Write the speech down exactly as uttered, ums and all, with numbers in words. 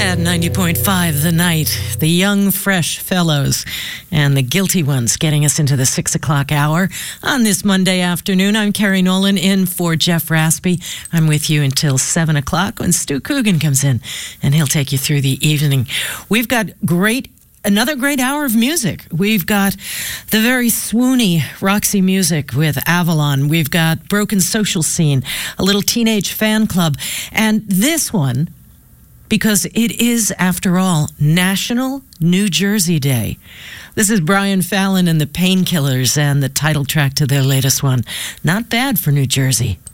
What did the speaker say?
at ninety point five The Night, the young, fresh fellows and the guilty ones getting us into the six o'clock hour on this Monday afternoon. I'm Carrie Nolan in for Jeff Raspy. I'm with you until seven o'clock when Stu Coogan comes in and he'll take you through the evening. We've got great Another great hour of music. We've got the very swoony Roxy Music with Avalon. We've got Broken Social Scene, a little teenage fan club. And this one, because it is, after all, National New Jersey Day. This is Brian Fallon and the Painkillers and the title track to their latest one. Not bad for New Jersey.